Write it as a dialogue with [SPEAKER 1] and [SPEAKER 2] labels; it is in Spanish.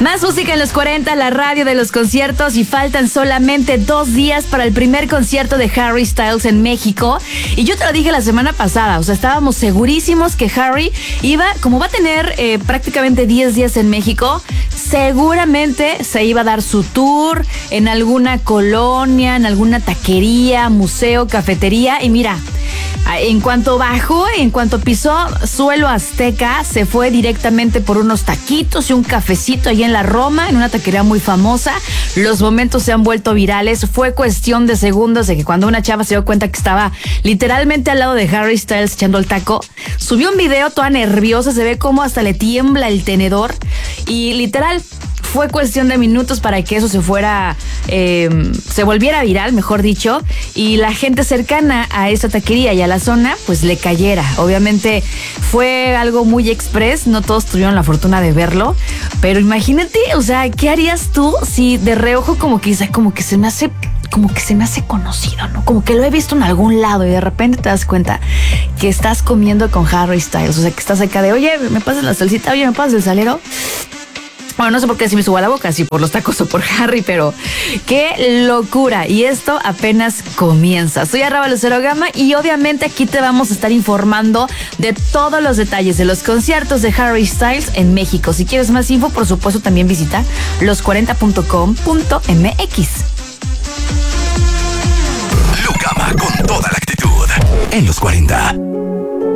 [SPEAKER 1] Más música en los 40, la radio de los conciertos, y faltan solamente 2 días para el primer concierto de Harry Styles en México. Y yo te lo dije la semana pasada, o sea, estábamos segurísimos que Harry iba, como va a tener prácticamente 10 días en México, seguramente se iba a dar su tour en alguna colonia, en alguna taquería, museo, cafetería. Y mira, en cuanto bajó, en cuanto pisó suelo azteca, se fue directamente por unos taquitos y un cafecito ahí en la Roma, en una taquería muy famosa. Los momentos se han vuelto virales. Fue cuestión de segundos de que cuando una chava se dio cuenta que estaba literalmente al lado de Harry Styles echando el taco, subió un video toda nerviosa, se ve como hasta le tiembla el tenedor, y literal fue cuestión de minutos para que eso se fuera, se volviera viral, mejor dicho, y la gente cercana a esa taquería y a la zona, pues le cayera. Obviamente fue algo muy express, no todos tuvieron la fortuna de verlo, pero imagínate, o sea, ¿qué harías tú si de reojo como que se me hace conocido, ¿no? Como que lo he visto en algún lado y de repente te das cuenta que estás comiendo con Harry Styles, o sea, que estás acá de, oye, ¿me pasas la salsita? Oye, ¿me pasas el salero? Bueno, no sé por qué se me subo a la boca, si por los tacos o por Harry, pero qué locura. Y esto apenas comienza. Soy @Lucero Gama y obviamente aquí te vamos a estar informando de todos los detalles de los conciertos de Harry Styles en México. Si quieres más info, por supuesto, también visita los40.com.mx.
[SPEAKER 2] Lucama con toda la actitud en los 40.